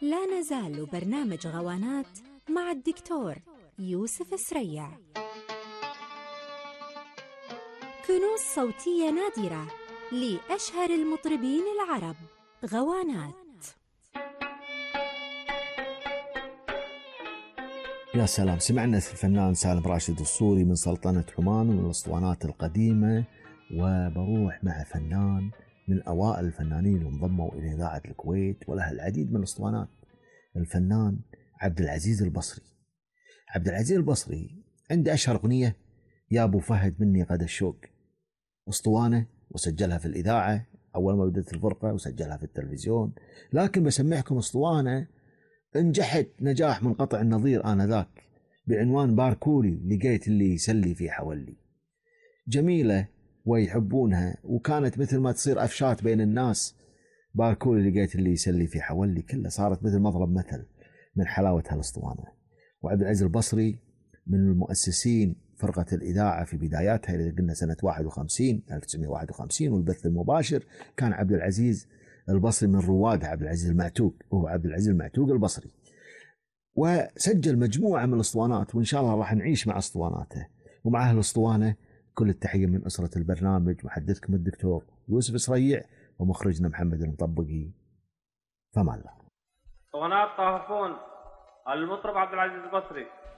لا نزال برنامج غوانات مع الدكتور يوسف سريع. كنوز صوتية نادرة لأشهر المطربين العرب. غوانات. يا سلام، سمعنا الفنان سالم راشد الصوري من سلطنة عمان ومن الأسطوانات القديمة، وبروح مع فنان من أوائل الفنانين اللي انضموا إلى إذاعة الكويت ولها العديد من الأسطوانات، الفنان عبد العزيز البصري. عبد العزيز البصري عنده أشهر أغنية يا أبو فهد مني غدا الشوق، أسطوانة وسجلها في الإذاعة أول ما بدأت الفرقة وسجلها في التلفزيون، لكن بسمعكم أسطوانة انجحت نجاح منقطع النظير آنذاك بعنوان باركولي لقيت اللي يسلي في حولي. جميلة ويحبونها، وكانت مثل ما تصير أفشات بين الناس. باركولي لقيت اللي يسلي في حولي كلها صارت مثل مضرب مثل من حلاوة هالاسطوانة. وعبد العزيز البصري من المؤسسين فرقة الإذاعة في بداياتها اللي قلنا سنة 1951، والبث المباشر كان عبد العزيز البصري من رواد عبد العزيز المعتوق، هو عبد العزيز المعتوق البصري، وسجل مجموعة من الاسطوانات، وإن شاء الله راح نعيش مع اسطواناته ومع هالاسطوانة. كل التحية من أسرة البرنامج، محدثكم الدكتور يوسف سريع ومخرجنا محمد المطبقي. فما الله. اسطوانات طاهفون المطرب عبد العزيز البصري.